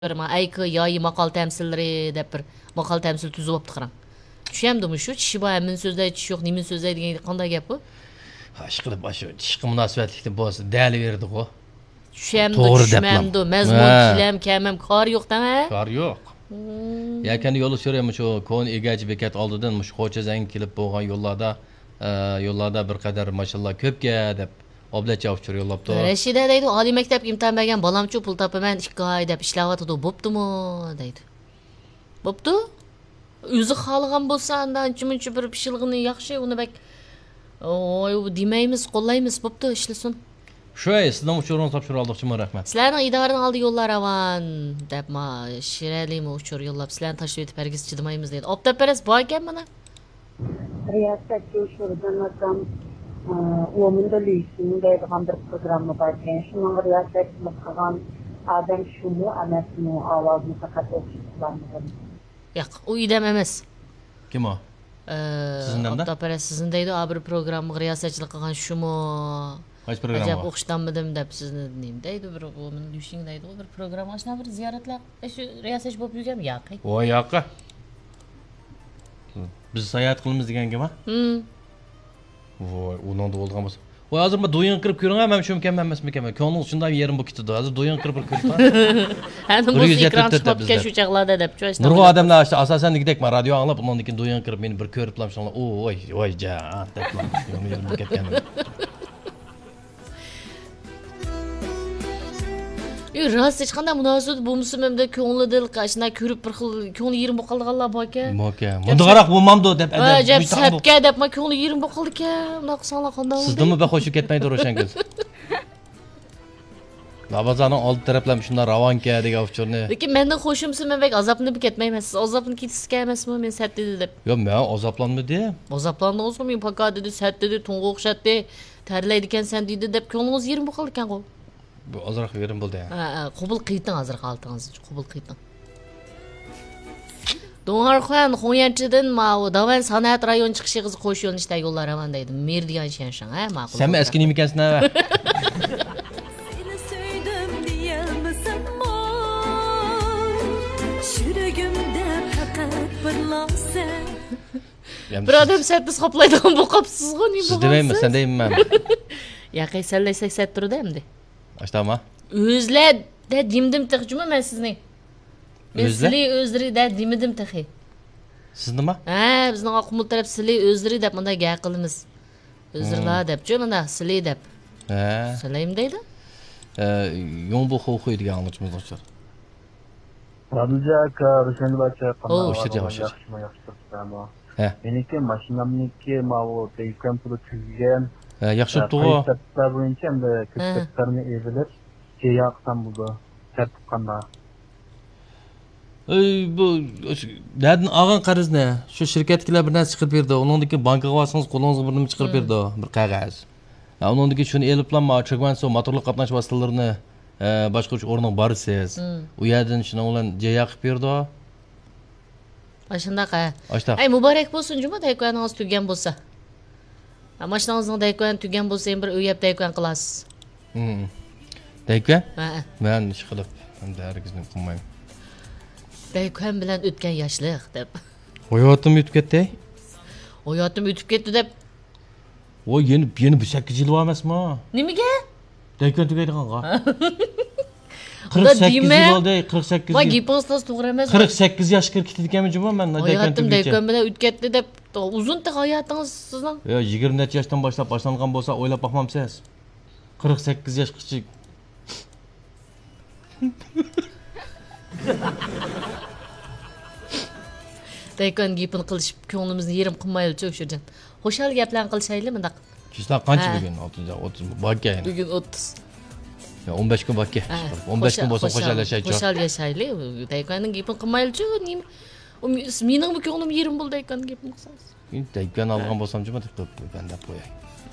ayki yoyi maqol tamsillari deb bir maqol tamsil tuzib olibdi qarang. Tushundimi shu? Tishi bor, min so'zlaydi, tishi yo'q, nima so'zlaydi degan qanday gap bu? Ha, ishqilib shu tishqi munosabatlikda bo'lsa dali berdi-ku. Tushunamdi, mazmun kilam kamam kor yo'q dama? Kor yo'q. Yakani yo'l so'rayman shu kon egachi bekat oldidan mush Xo'jazang kelib bo'lgan yo'llarda bir qadar mashallah ko'pga deb oblacha uchur yo'llabdi. Rashida deydi, oliy maktabga imtihon bergan bolamchi pul topaman 2 oy deb ishlayotdi, bo'ptimi deydi. Bo'pti? O'zi xohlagan bo'lsa undan chimunchi bir pishilg'ini yaxshi, uni bak oy demaymiz, qo'llaymiz, bo'pti, ishlasin. Shu sizdan uchurni topshirib oldiqchiman, rahmat. Sizlarning idoraning oldi yo'llar avan deb ma shiralimi uchur yo'llab sizlarni tashlab etib hargiz chidamaymiz deydi. Optab beras bor ekan mana. Riyasatchi uchurdan ham o'minda liysin deydigan bir programma bor ekan. Shunga riyasatchilik qilgan odam shuni anasini ovozini faqat eshitib Yo'q, u idam emas. Kim o? Sizindan-da? Optab beras sizin deydi, bir programma riyasatchilik qilgan shumi. Qaysi programma? Acaba o'qishdanmidim deb sizni nima deydi, bir o'min dushing deydi, bir programma ashna bir ziyoratlar. Shu riyasatchi bo'lib yurganmi? Yo'q. Voy yo'q. Biz sayohat qilamiz deganga-mi? Voy, uningda bo'lgan bo'lsa. Voy, hozir men do'yin qirib ko'ring, men shu ekanman emasmikan? Ko'ngil shunday yerim bu ketdi. Hozir do'yin qirib ko'rsa. Ana bu ekran chiqib shu chaqlarda deb cho'shdi. Nurg'un odamlar asosan degdek men radio anglab, undan keyin do'yin qirib meni bir ko'rib lamshonlar. Voy, jan deb yerim bu ketgan. Rost hech qanday munosabat bo'lmasa menda ko'nglidil qashna ko'rib bir xil ko'ngli yerim bo'lganlar bor ekan. Bunda qaraq bo'lmamdi deb adab. Sapga deb men ko'ngli yerim bo'ldi ekan. Bunaqa qilsanglar qanday bo'ldi? Sizdimi be qo'shib ketmaydi Ro'shan ko'z. Labazaning old taraflami shunday ravonka degan uchurni. Lekin mendan xo'shimsa men bek azoblanib ketmayman. Siz azoblanib ketishga emasmi? Men sat dedi deb. Yo'q, men azoblanmadim. Azoblandim o'zim men paka dedi, sat dedi, to'ng'i o'xshatdi. Tarlaydi ekansan dedi deb ko'nglingiz yerim bo'ldi ekan qo'y. Bu ozroq yerim bo'ldi. Qabul qiling hozir qaltingizni, qabul qiling. Do'ngarxon Xo'yanchidan ma'u Davan san'at rayon chiqishi qiz qo'sh yo'nalishda yo'llar aman deydi. Merdiyan shanshan, ha, ma'qul. Sen eski nima ekansan, ha? Bir odam satni qoplaydigan bu qopsiz-ku, nima siz demayman, sen deyman. Yaqay sallaysak sat turdi endi. Ashtama. O'zlar da dimdim tig'jimi men sizning. Men sizli o'zlari da dimdim tig'i. Siz nima? Ha, bizning oqmul taraf sizli o'zlari deb bunday gap qilamiz. O'zirlar deb-chi, mana sizli deb. Ha. Salayim deydi. Yo'ng bu xo'y degan anglashimiz ochar. Radulja aka, Rushan bacha qanday? Ha. Meniki mashinamniki ma'u telefon puli tuzgan. Yaxshi to'g'ri. Tartiblar bo'yicha endi ko'rsatlarni ezilib, keyoqsam bo'ldi. Tartib qanday? Bu dadin olgan qarzni shu shirkatlar bir narsa chiqarib berdi. Undan keyin bankaga olsangiz qo'lingizga bir nima chiqarib berdi, bir qog'oz. Undan keyin shuni eliblanma, chegmanso motorli qatnash vositalarini boshqarish o'rniga borsiz. U yerdan shuni bilan jaya qilib berdi. Ashundaqa. Ay, muborak bo'lsin, juma daykoningiz tugagan bo'lsa. Mashinangizning daykoni tugagan bo'lsa, ham bir o'yab daykon qilasiz. Daykon? Ha. Men ish qilib, endi hargizmi qilmayman. Daykon bilan o'tgan yoshlik deb. Hayotim o'tib ketdi. Hayotim o'tib ketdi deb. Voy, yeni bu 8 yil emasmi? Nimaga? Daykon tugaydigan-ga. 48 yil oldi, 48 yil. Voy, gipingiz to'g'ri emas. 48 yoshga ketdi ekanmi juma men daykon tugaydi. Daykon bilan o'tib ketdi deb. Uzun hayotingiz sizning. Yo, 20 necha yoshdan boshlab boshlangan bo'lsa, o'ylab boqmamsiz. 48 yoshgacha. Daykon gapini qilishib, ko'nglimizni yerim qilmaylik o'shadan. Xo'shal gaplarni qilishaylik mendaq. Sizlar qancha bugun? 30 bakka. Bugun 30. Ya 15 kun bakka. 15 kun bo'lsa xo'shallashaylik. Xo'shal yashaylik. Daykonning gapini qilmaylik, nima? Mening bu ko'nglim yerim bo'ldi daykon gapini qilsangiz. Daykon olgan bo'lsam juma deb qo'ygan deb qo'yay.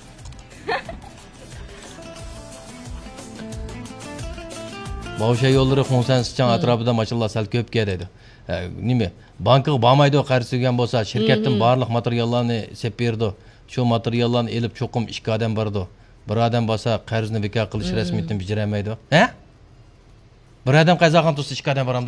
Bo'sha yo'llari Xo'sansichon atrofida mashallah sal ko'p keladi. Nima? Bankaga bormaydi, qarz turgan bo'lsa, shirkatdan barliq materiallarni sep berdi. Shu materiallarni elib cho'qim 2 odam bordi. Bir odam bo'lsa qarzni bekor qilish rasmiyatini bajarmaydi. Ha? Bir adam qaza qilgan tursa, ikki odam